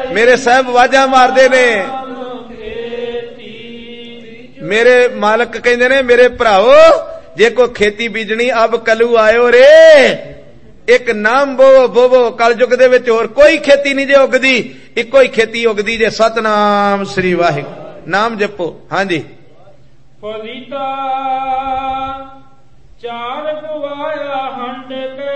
मेरे साहब वाजा मारदे ने, मेरे मालक कहंदे ने मेरे भराओ जे कोई खेती बीजनी अब कलू आयो रे, एक नाम बोवो बोवो। कलयुग दे विच होर कोई खेती नहीं जे उगदी, इको ही खेती उगदी जे सतनाम श्री वाहिगुरू। नाम जपो। हाँ जी। फलीता चार गवाया हंड के,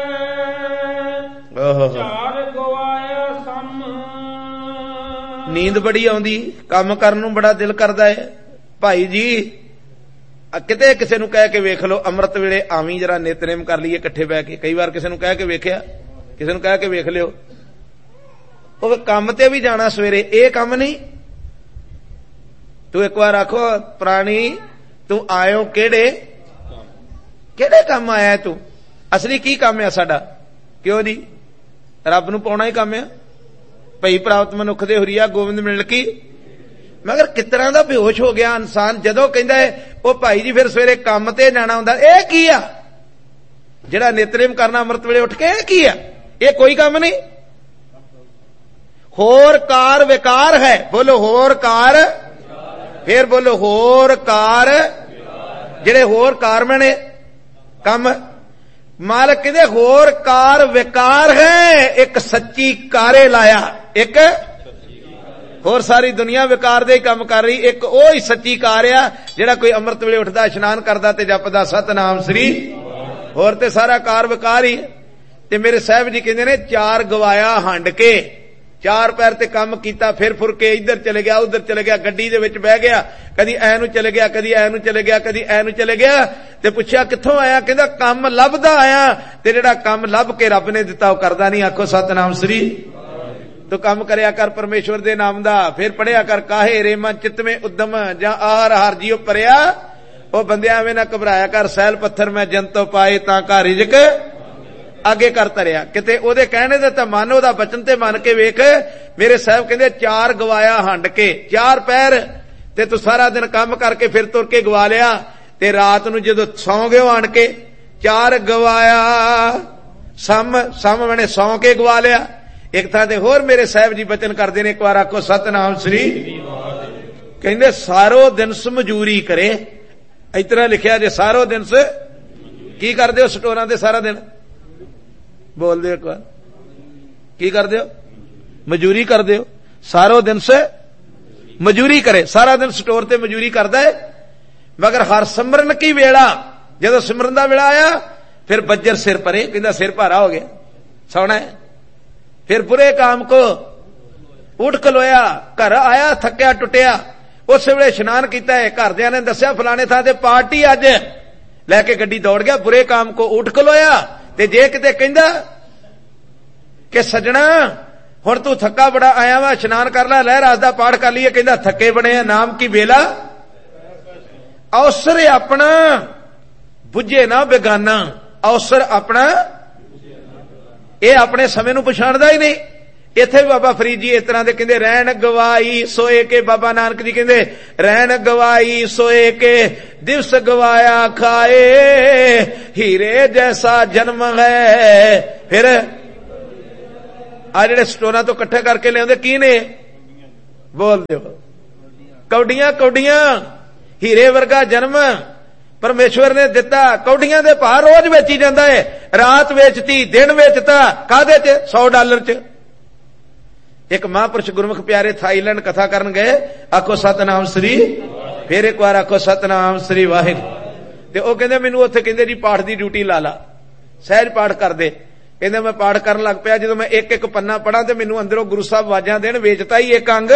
चार गवाया सम। नींद बड़ी आउंदी, काम करन नूं बड़ा दिल करदा है। भाई जी किते किसे नूं कह के वेख लो, अमृत वेले आवी जरा नितनेम कर लीए इकट्ठे बह के। कई बार किसे नूं कह के वेखिया, किसे नूं कह के वेख लियो, ਉਹ ਕੰਮ ਤੇ ਵੀ ਜਾਣਾ ਸਵੇਰੇ, ਇਹ ਕੰਮ ਨਹੀਂ। ਤੂੰ ਇੱਕ ਵਾਰ ਆਖੋ ਪ੍ਰਾਣੀ ਤੂੰ ਆਇਓ ਕਿਹੜੇ ਕਿਹੜੇ ਕੰਮ ਆਇਆ ਤੂੰ? ਅਸਲੀ ਕੀ ਕੰਮ ਆ ਸਾਡਾ? ਕਿਉਂ ਜੀ? ਰੱਬ ਨੂੰ ਪਾਉਣਾ ਹੀ ਕੰਮ ਆ। ਭਈ ਪ੍ਰਾਪਤ ਮਨੁੱਖ ਦੇ ਹੁਰੀਆ ਗੋਬਿੰਦ ਮਿਲ ਕੀ। ਮਗਰ ਕਿਸ ਤਰ੍ਹਾਂ ਦਾ ਬੇਹੋਸ਼ ਹੋ ਗਿਆ ਇਨਸਾਨ ਜਦੋਂ ਕਹਿੰਦਾ ਹੈ ਉਹ ਭਾਈ ਜੀ ਫਿਰ ਸਵੇਰੇ ਕੰਮ ਤੇ ਜਾਣਾ ਹੁੰਦਾ। ਇਹ ਕੀ ਆ ਜਿਹੜਾ ਨਿਤਨੇਮ ਕਰਨਾ ਅੰਮ੍ਰਿਤ ਵੇਲੇ ਉੱਠ ਕੇ? ਇਹ ਕੀ ਆ? ਇਹ ਕੋਈ ਕੰਮ ਨਹੀਂ। ਹੋਰ ਕਾਰ ਵਿਕਾਰ ਹੈ। ਬੋਲੋ ਹੋਰ ਕਾਰ, ਫੇਰ ਬੋਲੋ ਹੋਰ ਕਾਰ। ਜਿਹੜੇ ਹੋਰ ਕਾਰ ਮੈਨੇ ਕੰਮ ਮਾਲਕ ਕਹਿੰਦੇ ਹੋਰ ਕਾਰ ਵਿਕਾਰ ਹੈ, ਇੱਕ ਸੱਚੀ ਕਾਰੇ ਲਾਇਆ, ਇੱਕ ਹੋਰ ਸਾਰੀ ਦੁਨੀਆ ਵਿਕਾਰ ਦੇ ਹੀ ਕੰਮ ਕਰ ਰਹੀ, ਇੱਕ ਉਹ ਹੀ ਸੱਚੀ ਕਾਰ ਆ ਜਿਹੜਾ ਕੋਈ ਅੰਮ੍ਰਿਤ ਵੇਲੇ ਉੱਠਦਾ, ਇਸ਼ਨਾਨ ਕਰਦਾ ਤੇ ਜਪਦਾ ਸਤਨਾਮ ਸ੍ਰੀ। ਹੋਰ ਤੇ ਸਾਰਾ ਕਾਰ ਵਿਕਾਰ ਹੀ। ਤੇ ਮੇਰੇ ਸਾਹਿਬ ਜੀ ਕਹਿੰਦੇ ਨੇ ਚਾਰ ਗਵਾਇਆ ਹੰਡ ਕੇ, ਚਾਰ ਪੈਰ ਤੇ ਕੰਮ ਕੀਤਾ, ਫਿਰ ਫੁਰ ਕੇ ਇੱਧਰ ਚਲੇ ਗਿਆ ਉੱਧਰ ਚਲੇ ਗਿਆ, ਗੱਡੀ ਦੇ ਵਿੱਚ ਬਹਿ ਗਿਆ, ਕਦੀ ਐ ਨੂੰ ਚਲੇ ਗਿਆ, ਕਦੀ ਐ ਨੂੰ ਚਲੇ ਗਿਆ, ਕਦੀ ਐ ਨੂੰ ਚਲੇ ਗਿਆ। ਤੇ ਪੁੱਛਿਆ ਕਿੱਥੋਂ ਆਇਆ? ਕਹਿੰਦਾ ਕੰਮ ਲੱਭਦਾ ਆਇਆ। ਤੇ ਜਿਹੜਾ ਕੰਮ ਲੱਭ ਕੇ ਰੱਬ ਨੇ ਦਿੱਤਾ ਉਹ ਕਰਦਾ ਨਹੀਂ। ਆਖੋ ਸਤਨਾਮ ਸ੍ਰੀ। ਤੂੰ ਕੰਮ ਕਰਿਆ ਕਰ ਪਰਮੇਸ਼ਵਰ ਦੇ ਨਾਮ ਦਾ, ਫਿਰ ਪੜਿਆ ਕਰ ਕਾਹੇ ਰੇਮਾ ਚਿਤਵੇਂ ਉਦਮ ਜਾਂ ਆਰ ਹਰ ਜੀਓ ਭਰਿਆ। ਉਹ ਬੰਦਿਆਂ ਐਵੇਂ ਨਾ ਘਬਰਾਇਆ ਕਰ, ਸੈਲ ਪੱਥਰ ਮੈਂ ਜੰਤੋਂ ਪਾਏ ਤਾਂ ਘਰ ਰਿਜਕ ਅੱਗੇ ਕਰ ਤਰਿਆ। ਕਿਤੇ ਉਹਦੇ ਕਹਿਣੇ ਦੇ ਤਾਂ ਮਨ, ਉਹਦਾ ਬਚਨ ਤੇ ਮੰਨ ਕੇ ਵੇਖ। ਮੇਰੇ ਸਾਹਿਬ ਕਹਿੰਦੇ ਚਾਰ ਗਵਾਇਆ ਹੰਡ ਕੇ, ਚਾਰ ਪੈਰ ਤੇ ਤੂੰ ਸਾਰਾ ਦਿਨ ਕੰਮ ਕਰਕੇ ਫਿਰ ਤੁਰ ਕੇ ਗਵਾ ਲਿਆ, ਤੇ ਰਾਤ ਨੂੰ ਜਦੋਂ ਸੌਂ ਗਏ ਆਣ ਕੇ ਚਾਰ ਗਵਾਇਆ ਸਮ ਬਣੇ ਸੌਂ ਕੇ ਗਵਾ ਲਿਆ। ਇੱਕ ਥਾਂ ਤੇ ਹੋਰ ਮੇਰੇ ਸਾਹਿਬ ਜੀ ਬਚਨ ਕਰਦੇ ਨੇ, ਇੱਕ ਵਾਰ ਆਖੋ ਸਤਨਾਮ ਸ੍ਰੀ। ਕਹਿੰਦੇ ਸਾਰੋ ਦਿਨ ਮਜ਼ਦੂਰੀ ਕਰੇ। ਇਸ ਤਰ੍ਹਾਂ ਲਿਖਿਆ ਜੇ ਸਾਰੋ ਦਿਨ ਕੀ ਕਰਦੇ ਹੋ ਸਟੋਰਾਂ ਤੇ ਸਾਰਾ ਦਿਨ? ਬੋਲਦੇ ਹੋ ਇੱਕ ਵਾਰ, ਕੀ ਕਰਦੇ ਹੋ? ਮਜ਼ਦੂਰੀ ਕਰਦੇ ਹੋ। ਸਾਰੋ ਦਿਨ ਮਜ਼ਦੂਰੀ ਕਰੇ, ਸਾਰਾ ਦਿਨ ਸਟੋਰ ਤੇ ਮਜ਼ਦੂਰੀ ਕਰਦਾ ਹੈ। ਮਗਰ ਹਰ ਸਿਮਰਨ ਕੀ ਵੇਲਾ, ਜਦੋਂ ਸਿਮਰਨ ਦਾ ਵੇਲਾ ਆਇਆ ਫਿਰ ਬੱਜਰ ਸਿਰ ਪਰੇ। ਕਹਿੰਦਾ ਸਿਰ ਭਾਰਾ ਹੋ ਗਿਆ, ਸੌਣਾ ਹੈ। ਫਿਰ ਬੁਰੇ ਕਾਮ ਕੋ ਉੱਠ ਖਲੋਇਆ, ਘਰ ਆਇਆ ਥੱਕਿਆ ਟੁੱਟਿਆ, ਉਸ ਵੇਲੇ ਇਸ਼ਨਾਨ ਕੀਤਾ ਹੈ। ਘਰਦਿਆਂ ਨੇ ਦੱਸਿਆ ਫਲਾਣੇ ਥਾਂ ਤੇ ਪਾਰਟੀ ਅੱਜ, ਲੈ ਕੇ ਗੱਡੀ ਦੌੜ ਗਿਆ। ਬੁਰੇ ਕਾਮ ਕੋ ਉੱਠ ਖਲੋਇਆ। ਤੇ ਜੇ ਕਿਤੇ ਕਹਿੰਦਾ ਕਿ ਸੱਜਣਾ ਹੁਣ ਤੂੰ ਥੱਕਾ ਬੜਾ ਆਇਆ ਵਾ, ਇਸ਼ਨਾਨ ਕਰ ਲੈ, ਲਹਿ ਰਾਸ ਦਾ ਪਾਠ ਕਰ ਲਈਏ, ਕਹਿੰਦਾ ਥੱਕੇ ਬਣੇ ਆ, ਨਾਮ ਕੀ ਵੇਲਾ ਅਵਸਰ ਆਪਣਾ ਬੁੱਝੇ ਨਾ ਬੇਗਾਨਾ। ਅਵਸਰ ਆਪਣਾ, ਇਹ ਆਪਣੇ ਸਮੇਂ ਨੂੰ ਪਛਾਣਦਾ ਹੀ ਨਹੀਂ। ਇੱਥੇ ਵੀ ਬਾਬਾ ਫਰੀਦ ਜੀ ਇਸ ਤਰ੍ਹਾਂ ਦੇ ਕਹਿੰਦੇ ਰਹਿਣ ਗਵਾਈ ਸੋਏ ਕੇ। ਬਾਬਾ ਨਾਨਕ ਜੀ ਕਹਿੰਦੇ ਰਹਿਣ ਗਵਾਈ ਸੋਏ ਕੇ, ਦਿਵਸ ਗਵਾਇਆ ਖਾਏ, ਹੀਰੇ ਜੈਸਾ ਜਨਮ ਹੈ। ਫਿਰ ਆ ਜਿਹੜੇ ਸਟੋਰਾਂ ਤੋਂ ਇਕੱਠੇ ਕਰਕੇ ਲਿਆਉਂਦੇ ਕੀ ਨੇ? ਬੋਲ ਦਿਓ। ਕੌਡੀਆਂ ਕੌਡੀਆਂ। ਹੀਰੇ ਵਰਗਾ ਜਨਮ ਪਰਮੇਸ਼ਵਰ ਨੇ ਦਿੱਤਾ। ਕੌਡੀਆਂ ਦੇ ਭਾਅ ਰੋਜ਼ ਵੇਚੀ ਜਾਂਦਾ ਹੈ। ਰਾਤ ਵੇਚਤੀ, ਦਿਨ ਵੇਚਤਾ, ਕਾਹਦੇ ਚ? $100 ਚ। ਇੱਕ ਮਹਾਂਪੁਰਸ਼ ਗੁਰਮੁਖ ਪਿਆਰੇ ਥਾਈਲੈਂਡ ਕਥਾ ਕਰਨ ਗਏ। ਆਖੋ ਸਤਨਾਮ ਸ੍ਰੀ। ਫਿਰ ਇੱਕ ਵਾਰ ਆਖੋ ਸਤਨਾਮ ਸ੍ਰੀ ਵਾਹਿਗੁਰੂ। ਤੇ ਉਹ ਕਹਿੰਦੇ ਮੈਨੂੰ ਉੱਥੇ ਕਹਿੰਦੇ ਜੀ ਪਾਠ ਦੀ ਡਿਊਟੀ ਲਾ ਲਾ, ਸਹਿਜ ਪਾਠ ਕਰਦੇ। ਕਹਿੰਦੇ ਮੈਂ ਪਾਠ ਕਰਨ ਲੱਗ ਪਿਆ, ਜਦੋਂ ਮੈਂ ਇੱਕ ਇੱਕ ਪੰਨਾ ਪੜਾਂ ਤੇ ਮੈਨੂੰ ਅੰਦਰੋਂ ਗੁਰੂ ਸਾਹਿਬ ਆਵਾਜ਼ਾਂ ਦੇਣ, ਵੇਚਤਾ ਹੀ ਇੱਕ ਅੰਗ,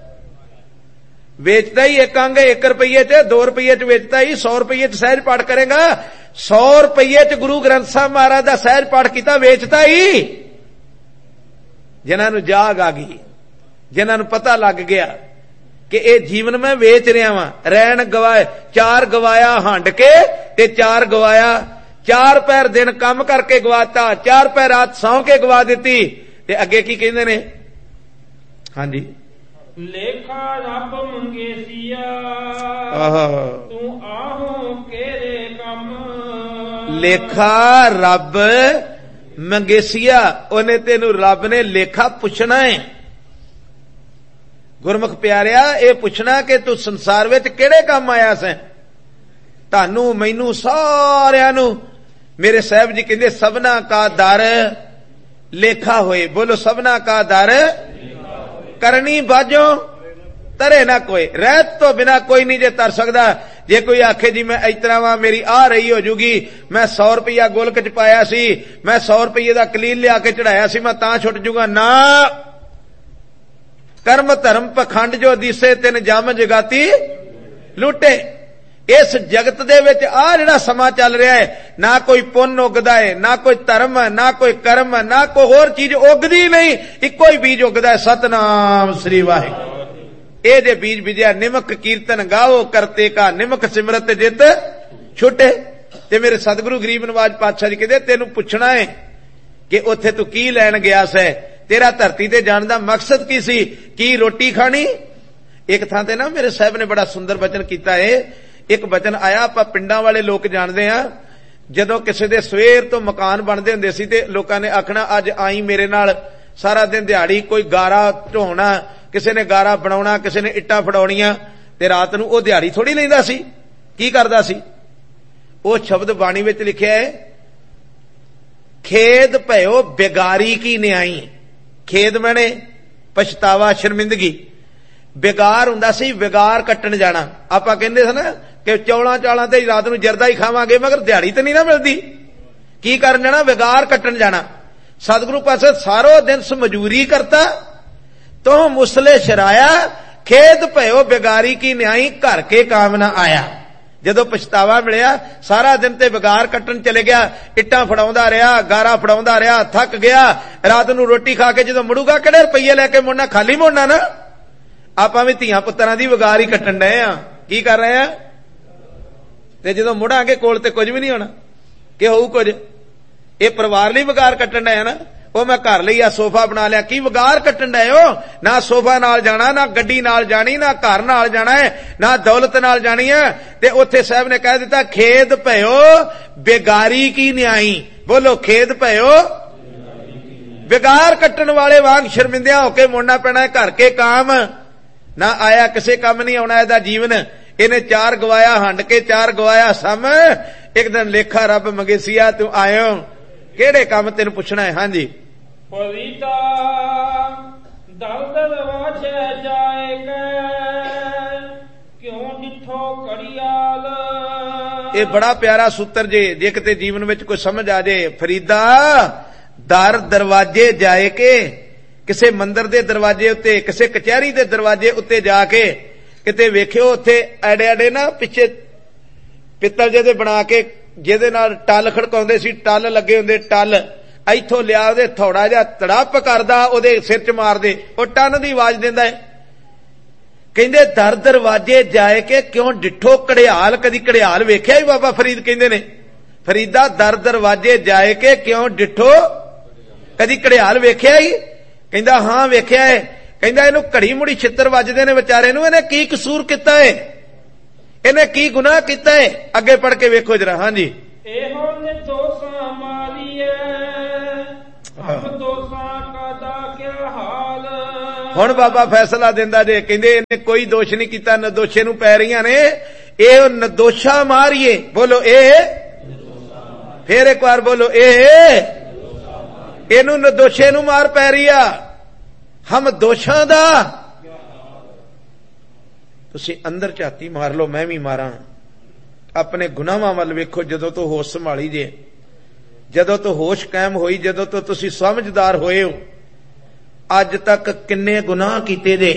ਵੇਚਦਾ ਹੀ ਇੱਕ ਅੰਗ। 1 ਰੁਪਈਏ ਚ, 2 ਰੁਪਈਏ ਚ ਵੇਚਦਾ ਹੀ। 100 ਰੁਪਈਏ ਚ ਸਹਿਜ ਪਾਠ ਕਰੇਗਾ। 100 ਰੁਪਈਏ ਚ ਗੁਰੂ ਗ੍ਰੰਥ ਸਾਹਿਬ ਮਹਾਰਾਜ ਦਾ ਸਹਿਜ ਪਾਠ ਕੀਤਾ, ਵੇਚਦਾ ਹੀ। ਜਿਨ੍ਹਾਂ ਨੂੰ ਜਾਗ ਆ ਗਈ, ਜਿਨ੍ਹਾਂ ਨੂੰ ਪਤਾ ਲੱਗ ਗਿਆ ਕਿ ਇਹ ਜੀਵਨ ਮੈਂ ਵੇਚ ਰਿਹਾ ਵਾਂ। ਰਹਿਣ ਗਵਾਏ, ਚਾਰ ਗਵਾਇਆ ਹੰਡ ਕੇ, ਤੇ ਚਾਰ ਗਵਾਇਆ, ਚਾਰ ਪੈਰ ਦਿਨ ਕੰਮ ਕਰਕੇ ਗਵਾਤਾ, ਚਾਰ ਪੈਰ ਰਾਤ ਸੌਂ ਕੇ ਗਵਾ ਦਿੱਤੀ। ਤੇ ਅੱਗੇ ਕੀ ਕਹਿੰਦੇ ਨੇ? ਹਾਂਜੀ, ਲੇਖਾ ਰੱਬ ਮੰਗੇਸੀਆ ਤੂੰ ਆਹੋ ਕਿਹੜੇ ਕੰਮ। ਲੇਖਾ ਰੱਬ ਮੰਗੇਸੀਆ, ਉਹਨੇ ਤੈਨੂੰ ਰੱਬ ਨੇ ਲੇਖਾ ਪੁੱਛਣਾ ਹੈ। ਗੁਰਮੁਖ ਪਿਆਰਿਆ, ਇਹ ਪੁੱਛਣਾ ਕਿ ਤੂੰ ਸੰਸਾਰ ਵਿੱਚ ਕਿਹੜੇ ਕੰਮ ਆਇਆ ਸੈਂ? ਤੁਹਾਨੂੰ ਮੈਨੂੰ ਸਾਰਿਆਂ ਨੂੰ ਮੇਰੇ ਸਾਹਿਬ ਜੀ ਕਹਿੰਦੇ ਸਭਨਾ ਕਾ ਦਰ ਲੇਖਾ ਹੋਏ। ਬੋਲੋ ਸਭਨਾ ਕਾ ਦਰ ਕਰਨੀ ਬਾਝੋ ਤਰੇ ਨਾ ਕੋਈ। ਰਹਿਤ ਤੋਂ ਬਿਨਾ ਕੋਈ ਨਹੀਂ ਜੇ ਤਰ ਸਕਦਾ। ਜੇ ਕੋਈ ਆਖੇ ਜੀ ਮੈਂ ਇਸ ਤਰ੍ਹਾਂ ਵਾਂ, ਮੇਰੀ ਆ ਰਹੀ ਹੋ ਜੂਗੀ, ਮੈਂ 100 ਰੁਪਇਆ ਗੋਲਕ ਚ ਪਾਇਆ ਸੀ, ਮੈਂ 100 ਰੁਪਏ ਦਾ ਕਲੀਲ ਲਿਆ ਕੇ ਚੜਾਇਆ ਸੀ, ਮੈਂ ਤਾਂ ਛੁੱਟ ਜੂਗਾ। ਨਾ, ਕਰਮ ਧਰਮ ਪਖੰਡ ਜੋ ਦਿਸੇ ਤਿੰਨ ਜਮ ਜਗਾਤੀ ਲੁੱਟੇ। ਇਸ ਜਗਤ ਦੇ ਵਿੱਚ ਆ ਜਿਹੜਾ ਸਮਾਂ ਚੱਲ ਰਿਹਾ ਹੈ, ਨਾ ਕੋਈ ਪੁੰਨ ਉਗਦਾ ਹੈ, ਨਾ ਕੋਈ ਧਰਮ, ਨਾ ਕੋਈ ਕਰਮ, ਨਾ ਕੋਈ ਹੋਰ ਚੀਜ਼ ਉਗਦੀ ਨਹੀਂ, ਇੱਕੋ ਹੀ ਬੀਜ ਉਗਦਾ ਹੈ, ਸਤਨਾਮ ਸ੍ਰੀ ਵਾਹਿਗੁਰੂ। ਇਹ ਜੇ ਬੀਜ ਬੀਜਿਆ ਨਿਮਕ ਕੀਰਤਨ ਗਾਓ ਕਰਤੇ ਕਾ ਨਿਮਕ ਸਿਮਰਤ ਜਿਤ ਛੁੱਟੇ। ਤੇ ਮੇਰੇ ਸਤਿਗੁਰੂ ਗਰੀਬ ਨਵਾਜ ਪਾਤਸ਼ਾਹ ਜੀ ਕਹਿੰਦੇ ਤੈਨੂੰ ਪੁੱਛਣਾ ਹੈ ਕਿ ਉੱਥੇ ਤੂੰ ਕੀ ਲੈਣ ਗਿਆ ਸੈ, ਤੇਰਾ ਧਰਤੀ ਤੇ ਜਾਣ ਦਾ ਮਕਸਦ ਕੀ ਸੀ, ਕੀ ਰੋਟੀ ਖਾਣੀ? ਇੱਕ ਥਾਂ ਤੇ ਨਾ ਮੇਰੇ ਸਾਹਿਬ ਨੇ ਬੜਾ ਸੁੰਦਰ ਬਚਨ ਕੀਤਾ ਹੈ। ਇੱਕ ਬਚਨ ਆਇਆ, ਆਪਾਂ ਪਿੰਡਾਂ ਵਾਲੇ ਲੋਕ ਜਾਣਦੇ ਆ, ਜਦੋਂ ਕਿਸੇ ਦੇ ਸਵੇਰ ਤੋਂ ਮਕਾਨ ਬਣਦੇ ਹੁੰਦੇ ਸੀ ਤੇ ਲੋਕਾਂ ਨੇ ਆਖਣਾ ਅੱਜ ਆਈ ਮੇਰੇ ਨਾਲ, ਸਾਰਾ ਦਿਨ ਦਿਹਾੜੀ ਕੋਈ ਗਾਰਾ ਢੋਣਾ, ਕਿਸੇ ਨੇ ਗਾਰਾ ਬਣਾਉਣਾ, ਕਿਸੇ ਨੇ ਇੱਟਾਂ ਫੜਾਉਣੀਆਂ, ਤੇ ਰਾਤ ਨੂੰ ਉਹ ਦਿਹਾੜੀ ਥੋੜੀ ਲੈਂਦਾ ਸੀ। ਕੀ ਕਰਦਾ ਸੀ? ਉਹ ਸ਼ਬਦ ਬਾਣੀ ਵਿੱਚ ਲਿਖਿਆ ਹੈ, ਖੇਦ ਭਇਓ ਬੇਗਾਰੀ ਕੀ ਨਿਆਈ। ਖੇਦ ਮੈਨੇ ਪਛਤਾਵਾ, ਸ਼ਰਮਿੰਦਗੀ। ਬੇਗਾਰ ਹੁੰਦਾ ਸੀ ਵਿਗਾਰ ਕੱਟਣ ਜਾਣਾ। ਆਪਾਂ ਕਹਿੰਦੇ ਸੀ ਨਾ ਕਿ ਚੌਲਾਂ ਚਾਲਾਂ ਤੇ ਰਾਤ ਨੂੰ ਜਰਦਾ ਹੀ ਖਾਵਾਂਗੇ, ਮਗਰ ਦਿਹਾੜੀ ਤੇ ਨਹੀਂ ਨਾ ਮਿਲਦੀ। ਕੀ ਕਰਨ ਜਾਣਾ? ਵਿਗਾਰ ਕੱਟਣ ਜਾਣਾ। ਸਤਿਗੁਰੂ ਪਾਸੇ ਸਾਰੋ ਦਿਨ ਮਜ਼ਦੂਰੀ ਕਰਤਾ ਤੋ ਮੁਸਲੇ ਸ਼ਰਾਇਆ, ਖੇਦ ਭਇਓ ਬੇਗਾਰੀ ਕੀ ਨਿਆਈ, ਘਰ ਕੇ ਕਾਮ ਨਾ ਆਇਆ। ਜਦੋਂ ਪਛਤਾਵਾ ਮਿਲਿਆ, ਸਾਰਾ ਦਿਨ ਤੇ ਵਿਗਾਰ ਕੱਟਣ ਚਲੇ ਗਿਆ, ਇੱਟਾਂ ਫੜਾਉਂਦਾ ਰਿਹਾ, ਗਾਰਾ ਫੜਾਉਂਦਾ ਰਿਹਾ, ਥੱਕ ਗਿਆ। ਰਾਤ ਨੂੰ ਰੋਟੀ ਖਾ ਕੇ ਜਦੋਂ ਮੁੜੂਗਾ, ਕਿਹੜੇ ਰੁਪਈਏ ਲੈ ਕੇ ਮੁੜਨਾ? ਖਾਲੀ ਮੁੜਨਾ ਨਾ। ਆਪਾਂ ਵੀ ਧੀਆਂ ਪੁੱਤਰਾਂ ਦੀ ਵਿਗਾਰ ਹੀ ਕੱਟਣ ਡਏ ਆ। ਕੀ ਕਰ ਰਹੇ ਆ? ਤੇ ਜਦੋਂ ਮੁੜਾਂਗੇ ਕੋਲ ਤੇ ਕੁਝ ਵੀ ਨਹੀਂ ਹੋਣਾ, ਕਿ ਹੋਊ ਕੁਝ? ਇਹ ਪਰਿਵਾਰ ਲਈ ਵਿਗਾਰ ਕੱਟਣ ਡਏ ਆ ਨਾ। ਉਹ ਮੈਂ ਘਰ ਲਈ ਆ ਸੋਫਾ ਬਣਾ ਲਿਆ, ਕੀ ਵਿਗਾਰ ਕੱਟਣ ਡਏ ਹੋ? ਨਾ ਸੋਫਾ ਨਾਲ ਜਾਣਾ, ਨਾ ਗੱਡੀ ਨਾਲ ਜਾਣੀ, ਨਾ ਘਰ ਨਾਲ ਜਾਣਾ ਹੈ, ਨਾ ਦੌਲਤ ਨਾਲ ਜਾਣੀ ਹੈ। ਤੇ ਉੱਥੇ ਸਾਹਿਬ ਨੇ ਕਹਿ ਦਿੱਤਾ, ਖੇਦ ਭਇਓ ਬੇਗਾਰੀ ਕੀ ਨਿਆਈ। ਬੋਲੋ ਖੇਦ ਭਇਓ। ਵਿਗਾਰ ਕੱਟਣ ਵਾਲੇ ਵਾਂਗ ਸ਼ਰਮਿੰਦਿਆਂ ਹੋ ਕੇ ਮੁੜਨਾ ਪੈਣਾ ਹੈ। ਘਰ ਕੇ ਕਾਮ ਨਾ ਆਇਆ, ਕਿਸੇ ਕੰਮ ਨਹੀਂ ਆਉਣਾ ਇਹਦਾ ਜੀਵਨ। ਇਹਨੇ 4 ਗਵਾਇਆ, ਹੰਡ ਕੇ 4 ਗਵਾਇਆ ਸਮ। ਇੱਕ ਦਿਨ ਲੇਖਾ ਰੱਬ ਮੰਗੇਸੀਆ, ਤੂੰ ਆਇਓ ਕਿਹੜੇ ਕੰਮ? ਤੈਨੂੰ ਪੁੱਛਣਾ ਹੈ। ਹਾਂਜੀ। ਫਰੀਦਾ ਦਲਦਲ ਵਾਛੇ ਜਾਏ ਕੇ ਕਿਉਂ ਡਿਠੋ ਘੜਿਆਲ। ਇਹ ਬੜਾ ਪਿਆਰਾ ਸੂਤਰ ਜੇ ਕਿਤੇ ਜੀਵਨ ਵਿੱਚ ਕੋਈ ਸਮਝ ਆ ਜੇ। ਫਰੀਦਾ ਦਰ ਦਰਵਾਜੇ ਜਾਏ ਕੇ, ਕਿਸੇ ਮੰਦਰ ਦੇ ਦਰਵਾਜੇ ਉੱਤੇ, ਕਿਸੇ ਕਚਹਿਰੀ ਦੇ ਦਰਵਾਜੇ ਉੱਤੇ ਜਾ ਕੇ ਕਿਤੇ ਵੇਖਿਓ, ਉੱਥੇ ਐਡੇ ਐਡੇ ਨਾ ਪਿੱਛੇ ਪਿੱਤਲ ਜਿਹਦੇ ਬਣਾ ਕੇ, ਜਿਹਦੇ ਨਾਲ ਟੱਲ ਖੜਕਾਉਂਦੇ ਸੀ, ਟੱਲ ਲੱਗੇ ਹੁੰਦੇ, ਟੱਲ ਇੱਥੋਂ ਲਿਆ, ਉਹਦੇ ਥੋੜਾ ਜਿਹਾ ਤੜਪ ਕਰਦਾ, ਉਹਦੇ ਸਿਰ 'ਚ ਮਾਰਦੇ, ਉਹ ਟੰਨ ਦੀ ਆਵਾਜ਼ ਦਿੰਦਾ ਹੈ। ਕਹਿੰਦੇ ਦਰ ਦਰਵਾਜੇ ਜਾਏ ਕੇ ਕਿਉਂ ਡਿੱਠੋ ਘੜਿਆਲ। ਕਦੀ ਘੜਿਆਲ ਵੇਖਿਆ ਹੀ? ਬਾਬਾ ਫਰੀਦ ਕਹਿੰਦੇ ਨੇ, ਫਰੀਦਾ ਦਰ ਦਰਵਾਜੇ ਜਾਏ ਕੇ ਕਿਉਂ ਡਿੱਠੋ, ਕਦੀ ਘੜਿਆਲ ਵੇਖਿਆ ਹੀ? ਕਹਿੰਦਾ ਹਾਂ ਵੇਖਿਆ ਹੈ। ਕਹਿੰਦਾ ਇਹਨੂੰ ਘੜੀ ਮੁੜੀ ਛਿੱਤਰ ਵੱਜਦੇ ਨੇ ਵਿਚਾਰੇ ਨੂੰ, ਇਹਨੇ ਕੀ ਕਸੂਰ ਕੀਤਾ ਹੈ, ਇਹਨੇ ਕੀ ਗੁਨਾਹ ਕੀਤਾ ਹੈ? ਅੱਗੇ ਪੜ ਕੇ ਵੇਖੋ ਜਰਾ। ਹਾਂਜੀ। ਇਹੋ ਨਿਰਦੋਸ਼ਾਂ ਮਾਰੀਏ ਹਮ ਦੋਸ਼ਾਂ ਕਾ ਕਿਆ ਹਾਲ। ਹੁਣ ਬਾਬਾ ਫੈਸਲਾ ਦਿੰਦਾ ਜੇ, ਕਹਿੰਦੇ ਇਹਨੇ ਕੋਈ ਦੋਸ਼ ਨਹੀਂ ਕੀਤਾ, ਨਿਰਦੋਸ਼ੇ ਨੂੰ ਪੈ ਰਹੀਆਂ ਨੇ। ਇਹ ਨਿਰਦੋਸ਼ਾਂ ਮਾਰੀਏ। ਬੋਲੋ ਇਹ। ਫੇਰ ਇੱਕ ਵਾਰ ਬੋਲੋ ਇਹ। ਇਹਨੂੰ ਨਿਰਦੋਸ਼ੇ ਨੂੰ ਮਾਰ ਪੈ ਰਹੀ ਆ। ਹਮ ਦੋਸ਼ਾਂ ਦਾ। ਤੁਸੀਂ ਅੰਦਰ ਝਾਤੀ ਮਾਰ ਲਓ, ਮੈਂ ਵੀ ਮਾਰਾਂ। ਆਪਣੇ ਗੁਨਾਹਾਂ ਵੱਲ ਵੇਖੋ। ਜਦੋਂ ਤੋਂ ਹੋਸ਼ ਸੰਭਾਲੀ ਜੇ, ਜਦੋਂ ਤੋਂ ਹੋਸ਼ ਕਾਇਮ ਹੋਈ, ਜਦੋਂ ਤੋਂ ਤੁਸੀਂ ਸਮਝਦਾਰ ਹੋਏ ਹੋ, ਅੱਜ ਤੱਕ ਕਿੰਨੇ ਗੁਨਾਹ ਕੀਤੇ ਜੇ।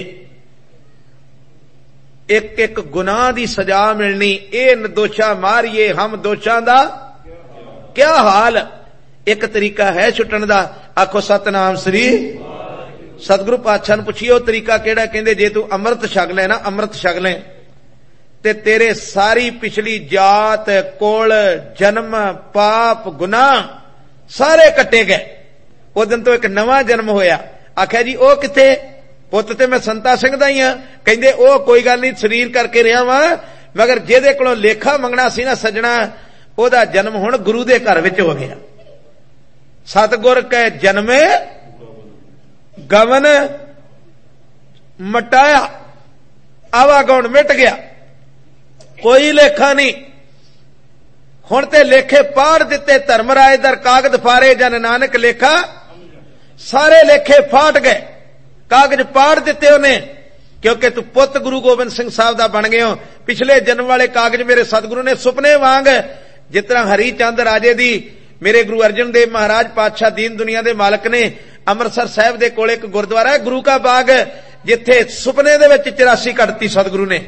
ਇੱਕ ਇੱਕ ਗੁਨਾਹ ਦੀ ਸਜ਼ਾ ਮਿਲਣੀ। ਇਹ ਨਿਰਦੋਸ਼ਾ ਮਾਰੀਏ ਹਮ ਦੋਸ਼ਾਂ ਦਾ ਕਿਆ ਹਾਲ। ਇੱਕ ਤਰੀਕਾ ਹੈ ਛੁੱਟਣ ਦਾ। ਆਖੋ ਸਤਨਾਮ ਸ੍ਰੀ। ਸਤਿਗੁਰੂ ਪਾਤਸ਼ਾਹ ਨੂੰ ਪੁੱਛੀਏ ਉਹ ਤਰੀਕਾ ਕਿਹੜਾ? ਕਹਿੰਦੇ ਜੇ ਤੂੰ ਅੰਮ੍ਰਿਤ ਛਕ ਲੈ ਨਾ, ਅੰਮ੍ਰਿਤ ਛਕ ਲੈ ਤੇ ਤੇਰੇ ਸਾਰੀ ਪਿਛਲੀ ਜਾਤ, ਕੁਲ, ਜਨਮ, ਪਾਪ, ਗੁਨਾਹ ਸਾਰੇ ਕੱਟੇ ਗਏ। ਉਹ ਦਿਨ ਤੋਂ ਇੱਕ ਨਵਾਂ ਜਨਮ ਹੋਇਆ। ਆਖਿਆ ਜੀ ਉਹ ਕਿੱਥੇ? ਪੁੱਤ ਤੇ ਮੈਂ ਸੰਤਾ ਸਿੰਘ ਦਾ ਹੀ ਆ। ਕਹਿੰਦੇ ਉਹ ਕੋਈ ਗੱਲ ਨਹੀਂ, ਸਰੀਰ ਕਰਕੇ ਰਿਹਾ ਵਾਂ, ਮਗਰ ਜਿਹਦੇ ਕੋਲੋਂ ਲੇਖਾ ਮੰਗਣਾ ਸੀ ਨਾ ਸੱਜਣਾ, ਉਹਦਾ ਜਨਮ ਹੁਣ ਗੁਰੂ ਦੇ ਘਰ ਵਿੱਚ ਹੋ ਗਿਆ। ਸਤਿਗੁਰ ਕੈ ਜਨਮੇ ਗਵਨ ਮਟਾਇਆ, ਆਵਾਗੁਣ ਮਿਟ ਗਿਆ, ਕੋਈ ਲੇਖਾ ਨਹੀਂ। ਹੁਣ ਤੇ ਲੇਖੇ ਪਾੜ ਦਿੱਤੇ, ਧਰਮਰਾਜ ਦਰ ਕਾਗਜ਼ ਫਾਰੇ, ਜਨ ਨਾਨਕ ਲੇਖਾ ਸਾਰੇ ਲੇਖੇ ਫਾਟ ਗਏ, ਕਾਗਜ਼ ਪਾੜ ਦਿੱਤੇ ਉਹਨੇ, ਕਿਉਂਕਿ ਤੂੰ ਪੁੱਤ ਗੁਰੂ ਗੋਬਿੰਦ ਸਿੰਘ ਸਾਹਿਬ ਦਾ ਬਣ ਗਿਆ। ਪਿਛਲੇ ਜਨਮ ਵਾਲੇ ਕਾਗਜ਼ ਮੇਰੇ ਸਤਿਗੁਰੂ ਨੇ ਸੁਪਨੇ ਵਾਂਗ, ਜਿਸ ਤਰ੍ਹਾਂ ਹਰੀ ਚੰਦ ਰਾਜੇ ਦੀ ਮੇਰੇ ਗੁਰੂ ਅਰਜਨ ਦੇਵ ਮਹਾਰਾਜ ਪਾਤਸ਼ਾਹ ਦੀਨ ਦੁਨੀਆ ਦੇ ਮਾਲਕ ਨੇ ਅੰਮ੍ਰਿਤਸਰ ਸਾਹਿਬ ਦੇ ਕੋਲ ਇੱਕ ਗੁਰਦੁਆਰਾ ਹੈ ਗੁਰੂ ਕਾ ਬਾਗ, ਜਿੱਥੇ ਸੁਪਨੇ ਦੇ ਵਿੱਚ 84 ਕੱਢਤੀ ਸਤਿਗੁਰੂ ਨੇ।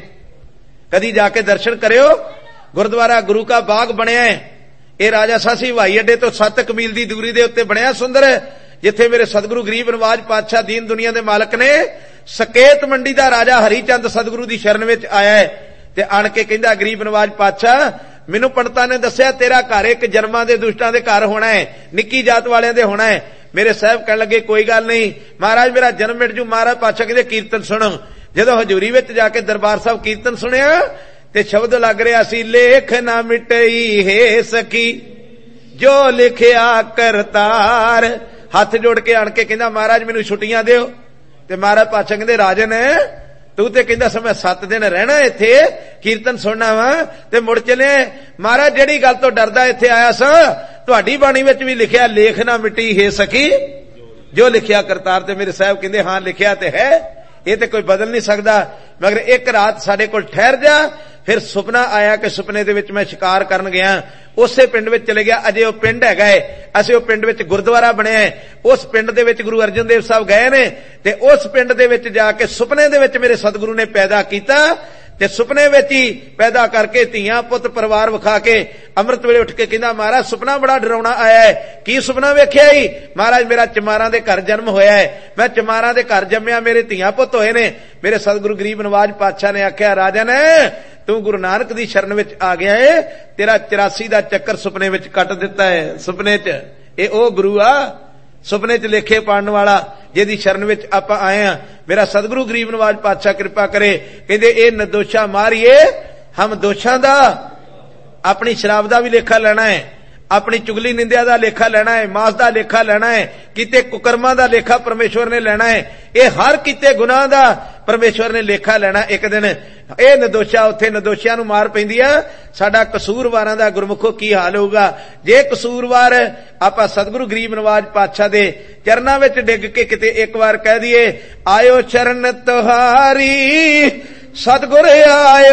ਕਦੀ ਜਾ ਕੇ ਦਰਸ਼ਨ ਕਰਿਓ, ਗੁਰਦੁਆਰਾ ਗੁਰੂ ਕਾ ਬਾਗ ਬਣਿਆ ਹੈ। ਇਹ ਰਾਜਾ ਸਾਸੀ ਹਵਾਈ ਅੱਡੇ ਤੋਂ 7 ਮੀਲ ਦੀ ਦੂਰੀ ਦੇ ਉੱਤੇ ਬਣਿਆ ਸੁੰਦਰ, ਜਿੱਥੇ ਮੇਰੇ ਸਤਿਗੁਰੂ ਗਰੀਬ ਨਵਾਜ ਪਾਤਸ਼ਾਹ ਦੀਨ ਦੁਨੀਆ ਦੇ ਮਾਲਕ ਨੇ ਸਕੇਤ ਮੰਡੀ ਦਾ ਰਾਜਾ ਹਰੀ ਚੰਦ ਸਤਿਗੁਰੂ ਦੀ ਸ਼ਰਨ ਵਿੱਚ ਆਇਆ ਹੈ ਤੇ ਆਣ ਕੇ ਕਹਿੰਦਾ, ਗਰੀਬ ਨਵਾਜ ਪਾਤਸ਼ਾਹ ਮੈਨੂੰ ਪੰਡਤਾਂ ਨੇ ਦੱਸਿਆ ਤੇਰਾ ਘਰ ਇੱਕ ਜਨਮਾਂ ਦੇ ਦੁਸ਼ਟਾਂ ਦੇ ਘਰ ਹੋਣਾ ਹੈ, ਨਿੱਕੀ ਜਾਤ ਵਾਲਿਆਂ ਦੇ ਹੋਣਾ ਹੈ। ਮੇਰੇ ਸਾਹਿਬ ਕਹਿਣ ਲੱਗੇ ਕੋਈ ਗੱਲ ਨਹੀਂ ਮਹਾਰਾਜ, ਮੇਰਾ ਜਨਮ ਮਿਟ ਜੂ। ਮਹਾਰਾਜ ਪਾਤਸ਼ਾਹ ਕਹਿੰਦੇ ਕੀਰਤਨ ਸੁਣੋ। ਜਦੋਂ ਹਜ਼ੂਰੀ ਵਿੱਚ ਜਾ ਕੇ ਦਰਬਾਰ ਸਾਹਿਬ ਕੀਰਤਨ ਸੁਣਿਆ ਤੇ ਸ਼ਬਦ ਲੱਗ ਰਿਹਾ ਸੀ, ਲੇਖ ਨਾ ਮਿਟਈ ਹੈ ਸਕੀ ਜੋ ਲਿਖਿਆ ਕਰਤਾਰ। ਹੱਥ ਜੋੜ ਕੇ ਆਣ ਕੇ ਕਹਿੰਦਾ ਮਹਾਰਾਜ ਮੈਨੂੰ ਛੁੱਟੀਆਂ ਦਿਓ। ਤੇ ਮਹਾਰਾਜ ਪਾਤਸ਼ਾਹ ਕਹਿੰਦੇ ਰਾਜਨ ਤੂੰ ਤੇ ਕਹਿੰਦਾ ਮੈਂ 7 ਦਿਨ ਰਹਿਣਾ ਇੱਥੇ ਕੀਰਤਨ ਸੁਣਨਾ ਵਾ ਤੇ ਮੁੜ ਚਲੇ। ਮਹਾਰਾਜ ਜਿਹੜੀ ਗੱਲ ਤੋਂ ਡਰਦਾ ਇੱਥੇ ਆਇਆ ਸਾਂ, ਤੁਹਾਡੀ ਬਾਣੀ ਵਿੱਚ ਵੀ ਲਿਖਿਆ ਲੇਖ ਨਾ ਮਿਟੀ ਹੈ ਸਕੀ ਜੋ ਲਿਖਿਆ ਕਰਤਾਰ। ਤੇ ਮੇਰੇ ਸਾਹਿਬ ਕਹਿੰਦੇ ਹਾਂ ਲਿਖਿਆ ਤੇ ਹੈ, ਇਹ ਤੇ ਕੋਈ ਬਦਲ ਨਹੀਂ ਸਕਦਾ, ਮਗਰ ਇੱਕ ਰਾਤ ਸਾਡੇ ਕੋਲ ਠਹਿਰ ਜਾ। ਫਿਰ ਸੁਪਨਾ ਆਇਆ ਕਿ ਸੁਪਨੇ ਦੇ ਵਿੱਚ ਮੈਂ ਸ਼ਿਕਾਰ ਕਰਨ ਗਿਆ, ਉਸੇ ਪਿੰਡ ਵਿੱਚ ਚਲੇ ਗਿਆ। ਅਜੇ ਉਹ ਪਿੰਡ ਹੈਗਾ ਹੈ, ਅਸੀਂ ਉਹ ਪਿੰਡ ਵਿੱਚ ਗੁਰਦੁਆਰਾ ਬਣਿਆ ਹੈ, ਉਸ ਪਿੰਡ ਦੇ ਵਿੱਚ ਗੁਰੂ ਅਰਜਨ ਦੇਵ ਸਾਹਿਬ ਗਏ ਨੇ ਤੇ ਉਸ ਪਿੰਡ ਦੇ ਵਿੱਚ ਜਾ ਕੇ ਸੁਪਨੇ ਦੇ ਵਿੱਚ ਮੇਰੇ ਸਤਿਗੁਰੂ ਨੇ ਪੈਦਾ ਕੀਤਾ ਤੇ ਸੁਪਨੇ ਵਿੱਚ ਹੀ ਪੈਦਾ ਕਰਕੇ ਧੀਆਂ ਪੁੱਤ ਪਰਿਵਾਰ ਵਿਖਾ ਕੇ ਅੰਮ੍ਰਿਤ ਵੇਲੇ ਉੱਠ ਕੇ ਕਹਿੰਦਾ ਮਹਾਰਾਜ ਸੁਪਨਾ ਬੜਾ ਡਰਾਉਣਾ ਆਇਆ ਹੈ। ਕੀ ਸੁਪਨਾ ਵੇਖਿਆ ਹੀ? ਮਹਾਰਾਜ ਮੇਰਾ ਚਮਾਰਾਂ ਦੇ ਘਰ ਜਨਮ ਹੋਇਆ ਹੈ, ਮੈਂ ਚਮਾਰਾਂ ਦੇ ਘਰ ਜੰਮਿਆ, ਮੇਰੇ ਧੀਆਂ ਪੁੱਤ ਹੋਏ ਨੇ। ਮੇਰੇ ਸਤਿਗੁਰੂ ਗਰੀਬ ਨਵਾਜ ਪਾਤਸ਼ਾਹ ਨੇ ਆਖਿਆ ਰਾਜਨ ਤੂੰ ਗੁਰੂ ਨਾਨਕ ਦੀ ਸ਼ਰਨ ਵਿੱਚ ਆ ਗਿਆ ਏ, ਤੇਰਾ 84 ਦਾ ਚੱਕਰ ਸੁਪਨੇ ਵਿੱਚ ਕੱਟ ਦਿੱਤਾ ਹੈ। ਸੁਪਨੇ 'ਚ ਇਹ ਉਹ ਗੁਰੂ ਆ ਸੁਪਨੇ 'ਚ ਲੇਖੇ ਪਾੜਨ ਵਾਲਾ, ਜਿਹਦੀ ਸ਼ਰਨ ਵਿੱਚ ਆਪਾਂ ਆਏ ਆ। ਮੇਰਾ ਸਤਿਗੁਰੂ ਗਰੀਬ ਨਵਾਜ ਪਾਤਸ਼ਾਹ ਕਿਰਪਾ ਕਰੇ। ਕਹਿੰਦੇ ਇਹ ਨਦੋਸ਼ਾ ਮਾਰੀਏ ਹਮ ਦੋਸ਼ਾਂ ਦਾ, ਆਪਣੀ ਸ਼ਰਾਬ ਦਾ ਵੀ ਲੇਖਾ ਲੈਣਾ ਹੈ, ਆਪਣੀ ਚੁਗਲੀ ਨਿੰਦਿਆ ਦਾ ਲੇਖਾ ਲੈਣਾ ਹੈ, ਮਾਸ ਦਾ ਲੇਖਾ ਲੈਣਾ ਹੈ, ਕੀਤੇ ਕੁਕਰਮਾਂ ਦਾ ਲੇਖਾ ਪਰਮੇਸ਼ਵਰ ਨੇ ਲੈਣਾ ਹੈ। ਇਹ ਹਰ ਕੀਤੇ ਗੁਨਾਹ ਦਾ ਪਰਮੇਸ਼ਵਰ ਨੇ ਲੇਖਾ ਲੈਣਾ ਇੱਕ ਦਿਨ। ਇਹ ਨਦੋਸ਼ਾ ਉੱਥੇ ਨਦੋਸ਼ਿਆਂ ਨੂੰ ਮਾਰ ਪੈਂਦੀ ਆ। ਸਾਡਾ ਕਸੂਰਵਾਰਾਂ ਦਾ ਗੁਰਮੁਖੋ ਕੀ ਹਾਲ ਹੋਊਗਾ ਜੇ ਕਸੂਰਵਾਰ ਆਪਾਂ ਸਤਿਗੁਰੂ ਗਰੀਬ ਨਵਾਜ ਪਾਤਸ਼ਾਹ ਦੇ ਚਰਨਾਂ ਵਿੱਚ ਡਿੱਗ ਕੇ ਕਿਤੇ ਇੱਕ ਵਾਰ ਕਹਿ ਦਈਏ ਆਇਓ ਚਰਨ ਤੁਹਾਰੀ ਸਤਿਗੁਰ ਆਇਓ।